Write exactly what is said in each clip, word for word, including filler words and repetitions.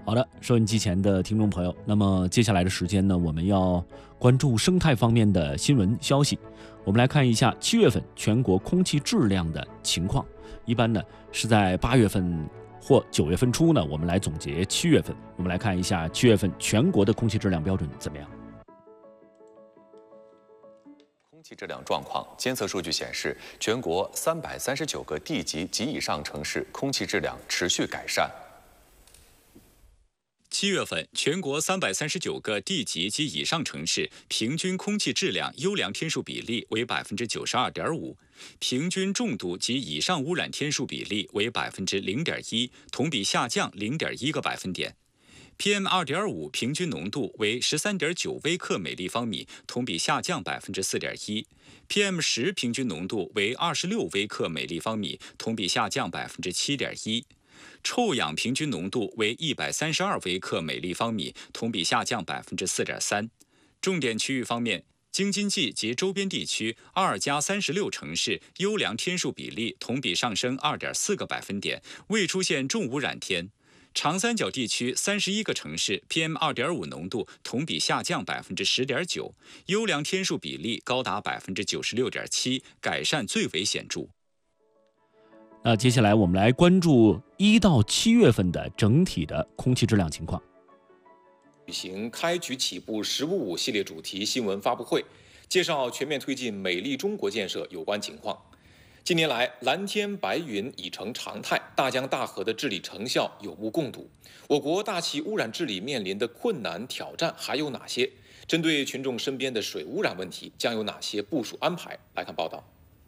好的，收音机前的听众朋友，那么接下来的时间呢，我们要关注生态方面的新闻消息。我们来看一下七月份全国空气质量的情况。一般呢是在八月份或九月份初呢，我们来总结七月份。我们来看一下七月份全国的空气质量标准怎么样。 空气质量状况，监测数据显示，全国三百三十九个地级及以上城市空气质量持续改善。 七月份，全国三百三十九个地级及以上城市平均空气质量优良天数比例为百分之九十二点五，平均重度及以上污染天数比例为百分之零点一，同比下降零点一个百分点。P M 二点五 平均浓度为十三点九微克每立方米，同比下降百分之四点一。P M 十 平均浓度为二十六微克每立方米，同比下降百分之七点一。臭氧平均浓度为一百三十二微克每立方米，同比下降百分之四点三。重点区域方面，京津冀及周边地区二加三十六城市优良天数比例同比上升二点四个百分点，未出现重污染天。长三角地区三十一个城市 P M 二点五 浓度同比下降百分之十点九，优良天数比例高达百分之九十六点七，改善最为显著。 那接下来我们来关注一到七月份的整体的空气质量情况。 举行开局起步十五五系列主题新闻发布会，介绍全面推进美丽中国建设有关情况。近年来，蓝天白云已成常态，大江大河的治理成效有目共睹。我国大气污染治理面临的困难挑战还有哪些？针对群众身边的水污染问题，将有哪些部署安排？来看报道。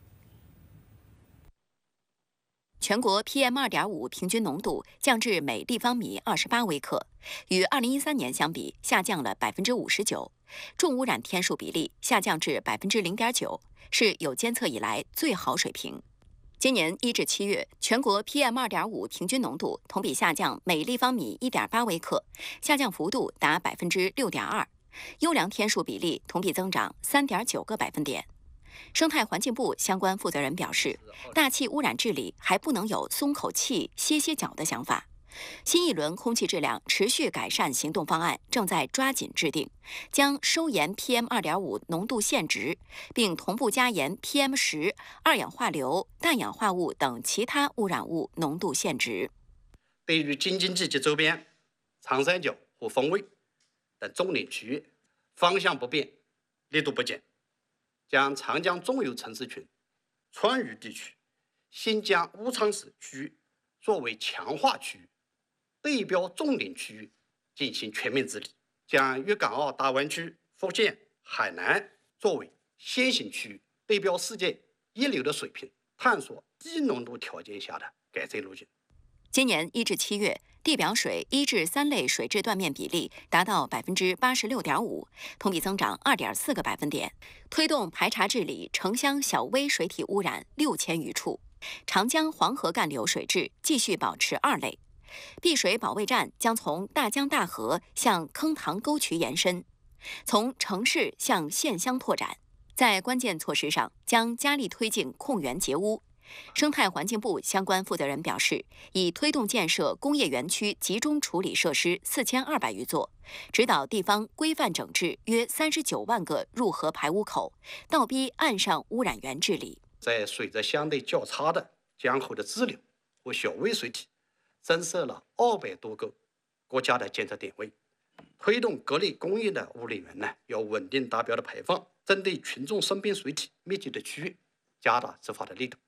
全国 P M 二点五 平均浓度降至每立方米二十八微克，与二零一三年相比下降了百分之五十九，重污染天数比例下降至百分之零点九，是有监测以来最好水平。今年一至七月，全国 P M 二点五 平均浓度同比下降每立方米一点八微克，下降幅度达百分之六点二，优良天数比例同比增长三点九个百分点。生态环境部相关负责人表示，大气污染治理还不能有松口气、歇歇脚的想法。新一轮空气质量持续改善行动方案正在抓紧制定，将收严 P M 二点五 浓度限值，并同步加严 P M 十、二氧化硫、氮氧化物等其他污染物浓度限值。 对于京津冀及周边、长三角和汾渭等重点区域，方向不变，力度不减。将长江中游城市群、川渝地区、新疆乌昌市区域作为强化区域，对标重点区域进行全面治理，将粤港澳大湾区、福建、海南作为先行区域，对标世界一流的水平，探索低浓度条件下的改善路径。 今年一至七月，地表水一至三类水质断面比例达到百分之八十六点五，同比增长二点四个百分点，推动排查治理城乡小微水体污染六千余处。长江黄河干流水质继续保持二类，碧水保卫战将从大江大河向坑塘沟渠延伸，从城市向县乡拓展。在关键措施上，将加力推进控源截污。生态环境部相关负责人表示，已推动建设工业园区集中处理设施四千二百余座，指导地方规范整治约三十九万个入河排污口，倒逼岸上污染源治理。 在水质相对较差的江河的支流和小微水体，增设了二百多个国家的监测点位，推动各类工业的污染源呢要稳定达标的排放，针对群众身边水体密集的区域，加大执法的力度。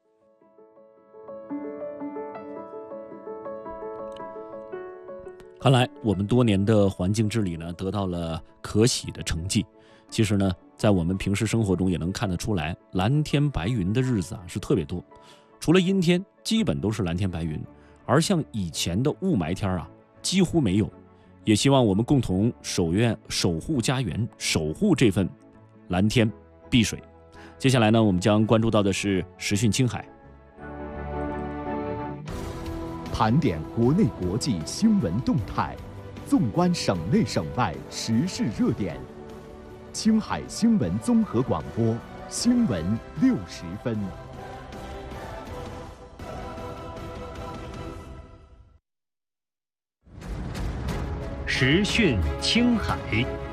看来我们多年的环境治理呢，得到了可喜的成绩。其实呢，在我们平时生活中也能看得出来，蓝天白云的日子啊是特别多。除了阴天，基本都是蓝天白云，而像以前的雾霾天啊，几乎没有。也希望我们共同守愿守护家园，守护这份蓝天碧水。接下来呢，我们将关注到的是时讯青海。 盘点国内国际新闻动态，纵观省内省外时事热点。青海新闻综合广播，新闻六十分。 时讯青海。